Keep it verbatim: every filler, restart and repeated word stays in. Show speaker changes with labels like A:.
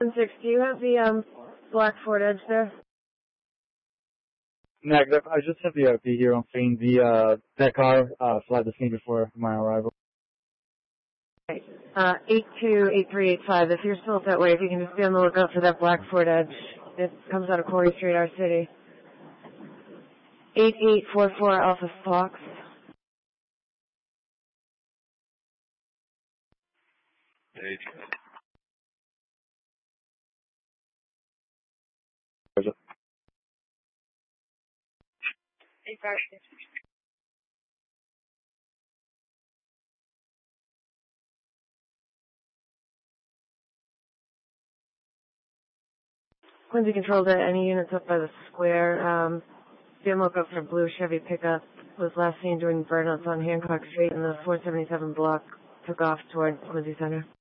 A: Six, do you have the um black Ford Edge there?
B: Negative. I just have the O P here on scene. The uh, that car uh, fled the scene before my arrival.
A: Okay. Uh, eight two eight three eight five. If you're still that way, if you can just be on the lookout for that black Ford Edge. It comes out of Corey Street, our city. Eight eight four four Alpha Fox.
C: Eight.
A: Eight five. Quincy controlled it. Any units up by the square? Um, be on the lookout for a blue Chevy pickup. Was last seen doing burnouts on Hancock Street, and the four seventy-seven block took off toward Quincy Center.